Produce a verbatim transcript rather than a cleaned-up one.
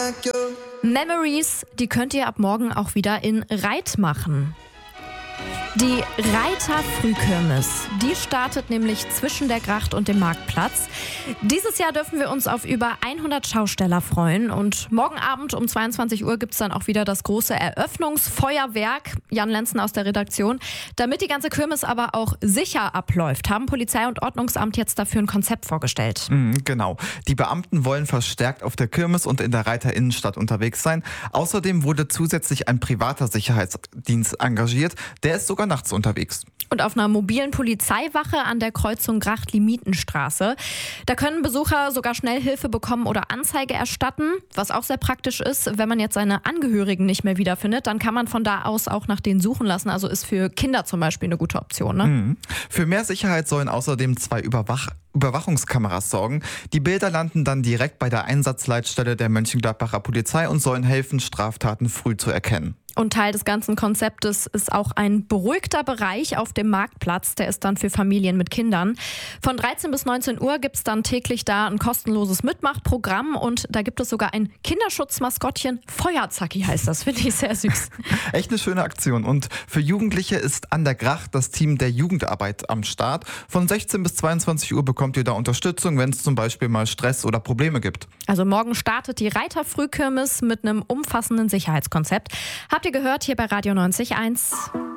Memories, die könnt ihr ab morgen auch wieder in Reit machen. Die Reiter Frühkirmes, die startet nämlich zwischen der Gracht und dem Marktplatz. Dieses Jahr dürfen wir uns auf über hundert Schausteller freuen und morgen Abend um zweiundzwanzig Uhr gibt es dann auch wieder das große Eröffnungsfeuerwerk. Jan Lenzen aus der Redaktion. Damit die ganze Kirmes aber auch sicher abläuft, haben Polizei und Ordnungsamt jetzt dafür ein Konzept vorgestellt. Mhm, genau. Die Beamten wollen verstärkt auf der Kirmes und in der Reiter Innenstadt unterwegs sein. Außerdem wurde zusätzlich ein privater Sicherheitsdienst engagiert. Der ist sogar nachts unterwegs. Und auf einer mobilen Polizeiwache an der Kreuzung Gracht-Limitenstraße. Da können Besucher sogar schnell Hilfe bekommen oder Anzeige erstatten. Was auch sehr praktisch ist, wenn man jetzt seine Angehörigen nicht mehr wiederfindet, dann kann man von da aus auch nach denen suchen lassen. Also ist für Kinder zum Beispiel eine gute Option. Ne? Mhm. Für mehr Sicherheit sollen außerdem zwei Überwach- Überwachungskameras sorgen. Die Bilder landen dann direkt bei der Einsatzleitstelle der Mönchengladbacher Polizei und sollen helfen, Straftaten früh zu erkennen. Und Teil des ganzen Konzeptes ist auch ein beruhigter Bereich auf dem Marktplatz. Der ist dann für Familien mit Kindern. Von dreizehn bis neunzehn Uhr gibt es dann täglich da ein kostenloses Mitmachprogramm. Und da gibt es sogar ein Kinderschutzmaskottchen. Feuerzacki heißt das, finde ich sehr süß. Echt eine schöne Aktion. Und für Jugendliche ist an der Gracht das Team der Jugendarbeit am Start. Von sechzehn bis zweiundzwanzig Uhr bekommt ihr da Unterstützung, wenn es zum Beispiel mal Stress oder Probleme gibt. Also morgen startet die Reiter Frühkirmes mit einem umfassenden Sicherheitskonzept. Habt ihr gehört hier bei Radio neunzig Komma eins.